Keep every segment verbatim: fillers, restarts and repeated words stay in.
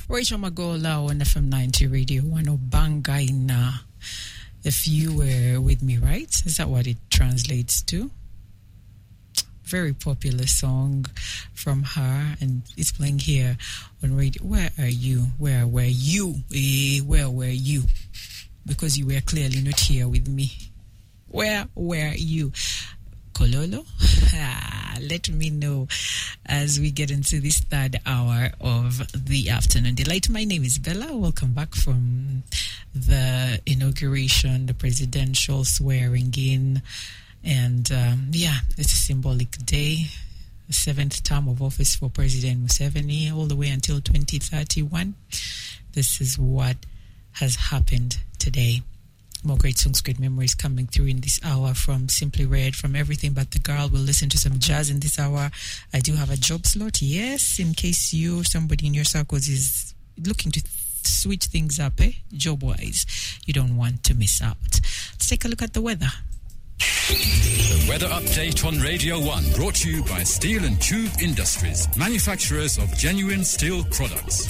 Rachel Magola on F M ninety Radio one Bangaina. If you were with me, right? Is that what it translates to? Very popular song from her, and it's playing here on radio. Where are you? Where were you? Eh, where were you? Because you were clearly not here with me. Where were you? Kololo? Ah, let me know as we get into this third hour of the afternoon delight. My name is Bella. Welcome back from the inauguration, the presidential swearing in. And um, yeah, it's a symbolic day. The seventh term of office for President Museveni, all the way until twenty thirty-one. This is what has happened today. More great songs, great memories coming through in this hour from Simply Red, from Everything But the Girl. We'll listen to some jazz in this hour. I do have a job slot, yes, in case you, somebody in your circles is looking to switch things up, eh? Job-wise. You don't want to miss out. Let's take a look at the weather. The weather update on Radio one, brought to you by Steel and Tube Industries, manufacturers of genuine steel products.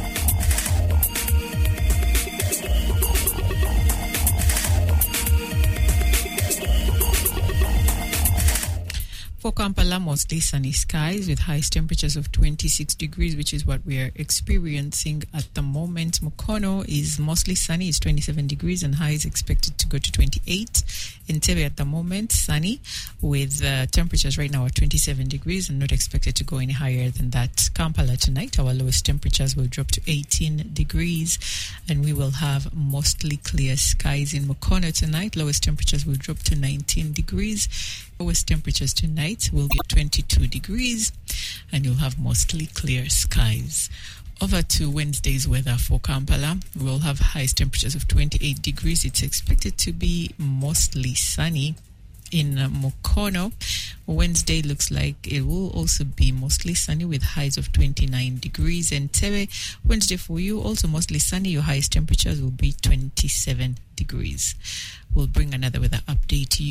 For Kampala, mostly sunny skies with highest temperatures of twenty-six degrees, which is what we are experiencing at the moment. Mukono is mostly sunny, it's twenty-seven degrees, and high is expected to go to twenty-eight. Entebbe at the moment, sunny, with uh, temperatures right now at twenty-seven degrees and not expected to go any higher than that. Kampala tonight, our lowest temperatures will drop to eighteen degrees, and we will have mostly clear skies in Mukono tonight. Lowest temperatures will drop to nineteen degrees. Lowest temperatures tonight will be twenty-two degrees, and you'll have mostly clear skies. Over to Wednesday's weather for Kampala. We'll have highest temperatures of twenty-eight degrees. It's expected to be mostly sunny. In uh, Mukono, Wednesday looks like it will also be mostly sunny with highs of twenty-nine degrees. And Entebbe, Wednesday for you, also mostly sunny. Your highest temperatures will be twenty-seven degrees. We'll bring another weather update to you.